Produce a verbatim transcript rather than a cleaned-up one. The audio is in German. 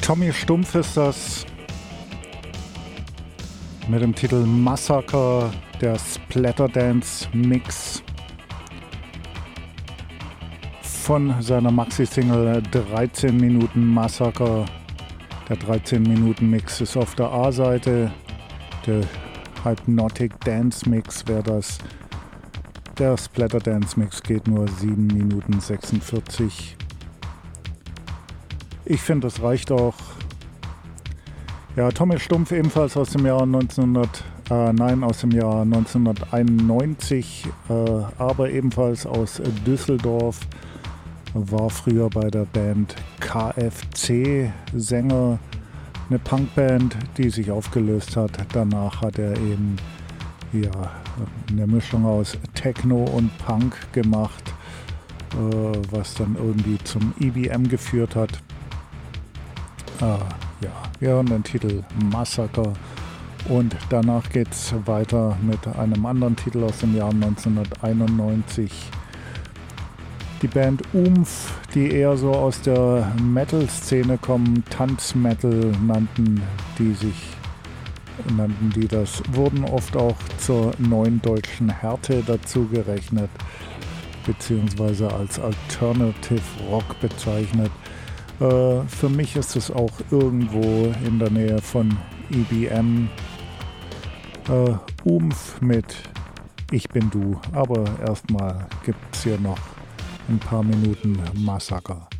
Tommy Stumpf ist das mit dem Titel Massacre, der Splatterdance Mix von seiner Maxi-Single dreizehn Minuten Massacre. Der dreizehn Minuten Mix ist auf der A-Seite, der Hypnotic Dance Mix wäre das. Der Splatterdance Mix geht nur sieben Minuten sechsundvierzig. Ich finde, das reicht auch. Ja, Tommy Stumpf ebenfalls aus dem Jahr neunzehnhundert, äh, nein, aus dem Jahr neunzehnhunderteinundneunzig, äh, aber ebenfalls aus Düsseldorf, war früher bei der Band K F C Sänger, eine Punkband, die sich aufgelöst hat. Danach hat er eben ja, eine Mischung aus Techno und Punk gemacht, äh, was dann irgendwie zum E B M geführt hat. Äh, ja, wir hören den Titel Massacre und danach geht es weiter mit einem anderen Titel aus dem Jahr neunzehnhunderteinundneunzig. Die Band Umf, die eher so aus der Metal-Szene kommen, Tanzmetal nannten die sich, nannten die das, wurden oft auch zur neuen deutschen Härte dazu gerechnet, beziehungsweise als Alternative Rock bezeichnet. Äh, für mich ist es auch irgendwo in der Nähe von E B M. Äh, Umf mit Ich bin du, aber erstmal gibt es hier noch ein paar Minuten Massaker.